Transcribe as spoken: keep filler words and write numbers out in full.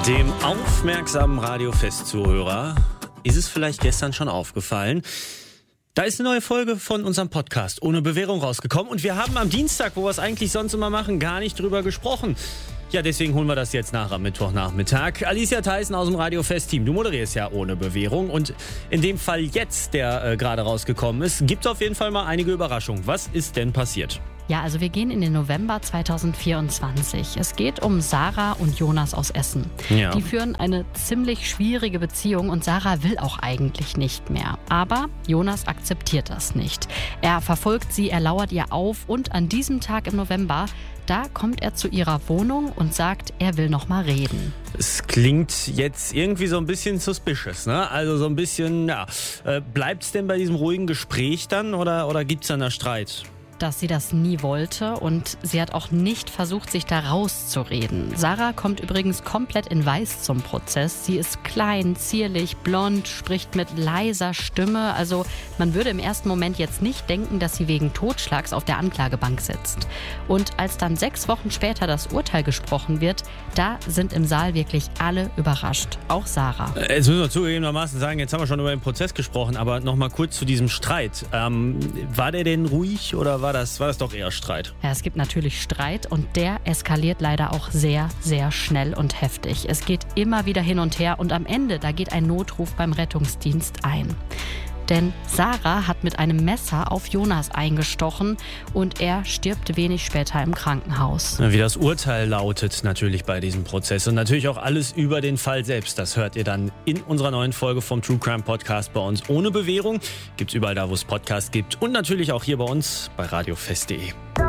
Dem aufmerksamen Radio-Fest-Zuhörer ist es vielleicht gestern schon aufgefallen. Da ist eine neue Folge von unserem Podcast ohne Bewährung rausgekommen und wir haben am Dienstag, wo wir es eigentlich sonst immer machen, gar nicht drüber gesprochen. Ja, deswegen holen wir das jetzt nach am Mittwochnachmittag. Alicia Theissen aus dem Radio-Fest-Team, du moderierst ja ohne Bewährung und in dem Fall jetzt, der äh, gerade rausgekommen ist, gibt es auf jeden Fall mal einige Überraschungen. Was ist denn passiert? Ja, also wir gehen in den November zweitausendvierundzwanzig. Es geht um Sarah und Jonas aus Essen. Ja. Die führen eine ziemlich schwierige Beziehung und Sarah will auch eigentlich nicht mehr. Aber Jonas akzeptiert das nicht. Er verfolgt sie, er lauert ihr auf und an diesem Tag im November, da kommt er zu ihrer Wohnung und sagt, er will noch mal reden. Es klingt jetzt irgendwie so ein bisschen suspicious, ne? Also so ein bisschen, ja. Äh, bleibt's denn bei diesem ruhigen Gespräch dann oder, oder gibt's dann da Streit? Dass sie das nie wollte und sie hat auch nicht versucht, sich da rauszureden. Sarah kommt übrigens komplett in Weiß zum Prozess. Sie ist klein, zierlich, blond, spricht mit leiser Stimme. Also man würde im ersten Moment jetzt nicht denken, dass sie wegen Totschlags auf der Anklagebank sitzt. Und als dann sechs Wochen später das Urteil gesprochen wird, da sind im Saal wirklich alle überrascht. Auch Sarah. Jetzt müssen wir zugegebenermaßen sagen, jetzt haben wir schon über den Prozess gesprochen, aber noch mal kurz zu diesem Streit. Ähm, war der denn ruhig oder war das, war das doch eher Streit? Ja, es gibt natürlich Streit und der eskaliert leider auch sehr, sehr schnell und heftig. Es geht immer wieder hin und her und am Ende, da geht ein Notruf beim Rettungsdienst ein. Denn Sarah hat mit einem Messer auf Jonas eingestochen und er stirbt wenig später im Krankenhaus. Wie das Urteil lautet natürlich bei diesem Prozess und natürlich auch alles über den Fall selbst. Das hört ihr dann in unserer neuen Folge vom True Crime Podcast bei uns ohne Bewährung. Gibt's überall da, wo es Podcasts gibt und natürlich auch hier bei uns bei radiofest punkt de.